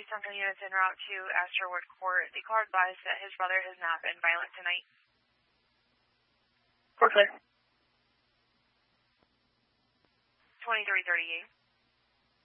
Central units en route to Astorwood Court. The caller advised that his brother has not been violent tonight. Court clear. 2338.